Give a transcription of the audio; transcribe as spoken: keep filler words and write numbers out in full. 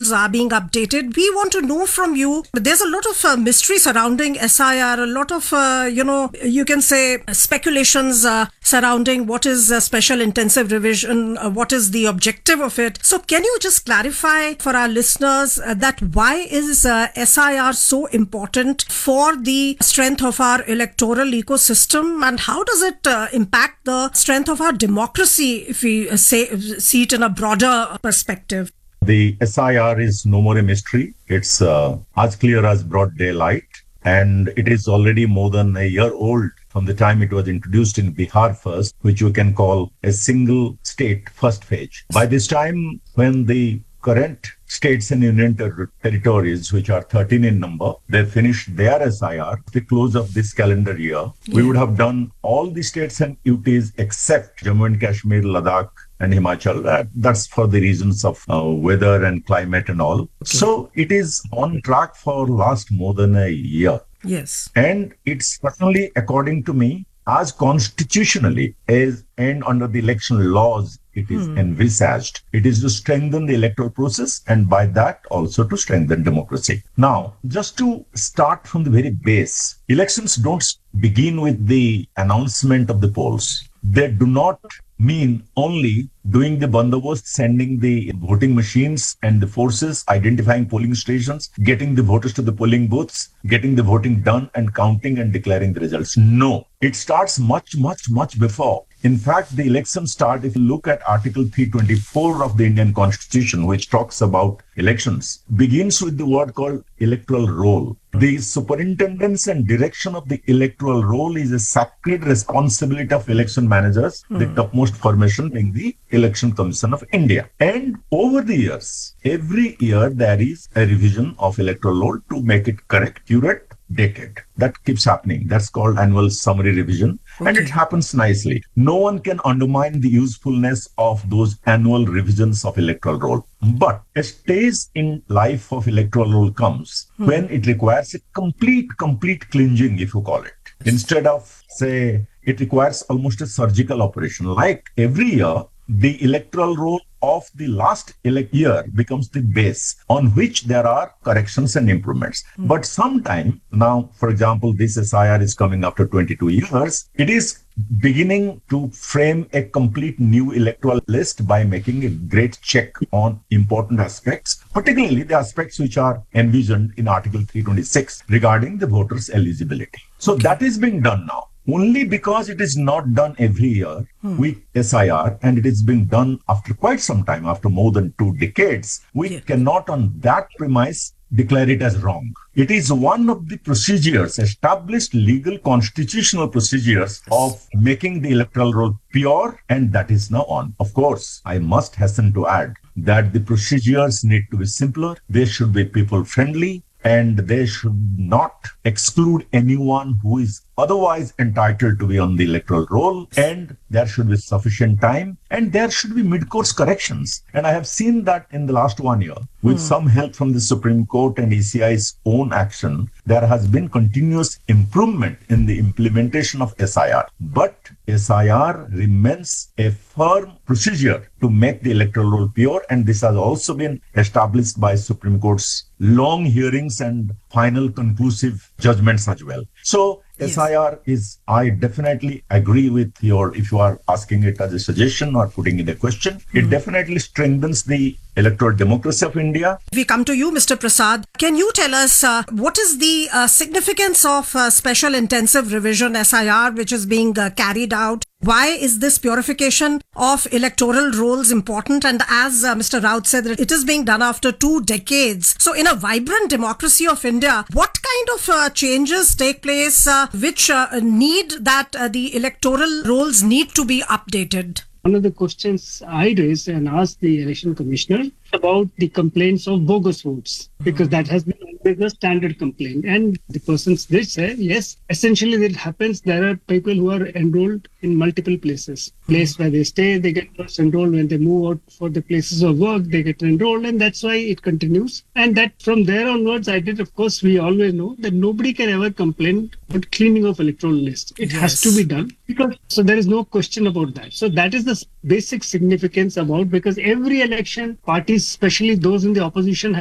rolls are being updated. We want to know from you, there's a lot of uh, mystery surrounding S I R, a lot of, uh, you know, you can say speculations uh, surrounding what is a special intensive revision, uh, what is the objective of it. So can you just clarify for our listeners uh, that why is uh, S I R so important for the strength of our electoral ecosystem, and how does it uh, impact the strength of our democracy if we uh, say see it in a broader perspective? The S I R is no more a mystery. It's uh, as clear as broad daylight, and it is already more than a year old from the time it was introduced in Bihar first, which you can call a single state first phase. By this time, when the current states and union ter- territories, which are thirteen in number, they finished their S I R at the close of this calendar year. Yeah. We would have done all the states and U Ts except Jammu and Kashmir, Ladakh, and Himachal. Uh, that's for the reasons of uh, weather and climate and all. Okay. So it is on track for last more than a year. Yes. And it's certainly, according to me, as constitutionally as and under the election laws, it is hmm. envisaged. It is to strengthen the electoral process and by that also to strengthen democracy. Now, just to start from the very base, elections don't begin with the announcement of the polls. They do not mean only doing the bandobast, sending the voting machines and the forces, identifying polling stations, getting the voters to the polling booths, getting the voting done and counting and declaring the results. No, it starts much, much, much before. In fact, the elections start, if you look at Article three twenty-four of the Indian Constitution, which talks about elections, begins with the word called electoral roll. The superintendence and direction of the electoral roll is a sacred responsibility of election managers, mm. the topmost formation being the Election Commission of India. And over the years, every year there is a revision of electoral roll to make it correct, accurate, dated. That keeps happening. That's called annual summary revision. Okay. And it happens nicely. No one can undermine the usefulness of those annual revisions of electoral roll. But a stage in life of electoral roll comes hmm. when it requires a complete, complete cleansing, if you call it. Instead of, say, it requires almost a surgical operation. Like every year, the electoral roll of the last elect year becomes the base on which there are corrections and improvements. Mm. But sometime now, for example, this S I R is coming after twenty-two years. It is beginning to frame a complete new electoral list by making a great check on important aspects, particularly the aspects which are envisioned in Article three twenty-six regarding the voters' eligibility. So okay. that is being done now. Only because it is not done every year hmm. with S I R, and it is being done after quite some time, after more than two decades, we yeah. cannot on that premise declare it as wrong. It is one of the procedures, established legal constitutional procedures of making the electoral roll pure, and that is now on. Of course, I must hasten to add that the procedures need to be simpler, they should be people friendly, and they should not exclude anyone who is otherwise entitled to be on the electoral roll, and there should be sufficient time, and there should be mid-course corrections. And I have seen that in the last one year, with hmm. some help from the Supreme Court and E C I's own action, there has been continuous improvement in the implementation of S I R. But S I R remains a firm procedure to make the electoral roll pure, and this has also been established by Supreme Court's long hearings and final conclusive judgments as well. So yes. S I R is, I definitely agree with your, if you are asking it as a suggestion or putting it a question, mm-hmm. it definitely strengthens the electoral democracy of India. We come to you, Mister Prasad. Can you tell us uh, what is the uh, significance of uh, special intensive revision S I R which is being uh, carried out? Why is this purification of electoral rolls important? And as uh, Mister Raut said, it is being done after two decades. So in a vibrant democracy of India, what kind of uh, changes take place uh, which uh, need that uh, the electoral rolls need to be updated? One of the questions I raised and asked the election commissioner about the complaints of bogus votes, because that has been the standard complaint. And the persons did say, yes, essentially it happens. There are people who are enrolled in multiple places. Place where they stay, they get first enrolled. When they move out for the places of work, they get enrolled. And that's why it continues. And that from there onwards, I did, of course, we always know that nobody can ever complain about cleaning of electoral lists. It yes. has to be done. Because so there is no question about that. So that is the basic significance about, because every election, parties, especially those in the opposition,